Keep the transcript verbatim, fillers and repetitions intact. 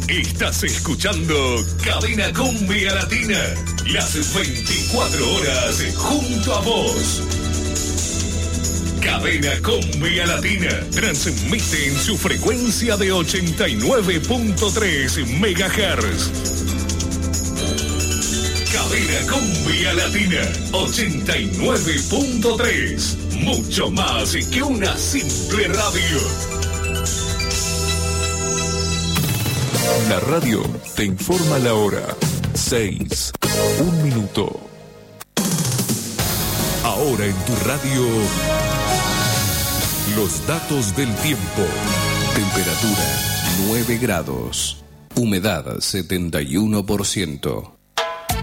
Estás escuchando Cadena Cumbia Latina, las veinticuatro horas junto a vos. Cadena Cumbia Latina transmite en su frecuencia de ochenta y nueve punto tres megahertz. Cadena Cumbia Latina ochenta y nueve punto tres, mucho más que una simple radio. La radio te informa la hora. seis, un minuto. Ahora en tu radio, los datos del tiempo. Temperatura nueve grados. Humedad setenta y uno por ciento.